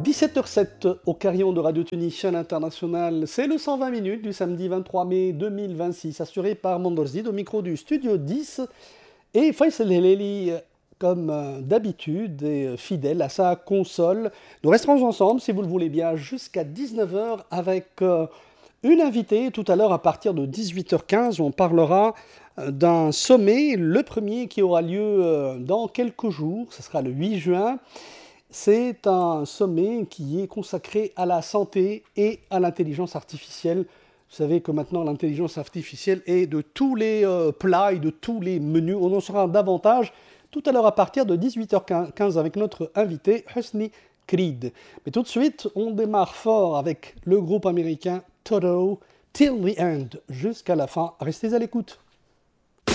17h07 au carillon de Radio Tunis, chaîne internationale. C'est le 120 minutes du samedi 23 mai 2026, assuré par Mondorzid au micro du Studio 10. Et Faisal Heleli, comme d'habitude, est fidèle à sa console. Nous resterons ensemble, si vous le voulez bien, jusqu'à 19h avec une invitée. Tout à l'heure, à partir de 18h15, on parlera d'un sommet, le premier qui aura lieu dans quelques jours. Ce sera le 8 juin. C'est un sommet qui est consacré à la santé et à l'intelligence artificielle. Vous savez que maintenant l'intelligence artificielle est de tous les plats et de tous les menus. On en saura davantage tout à l'heure à partir de 18h15 avec notre invité Husni Creed. Mais tout de suite, on démarre fort avec le groupe américain Toto, Till the End, jusqu'à la fin. Restez à l'écoute.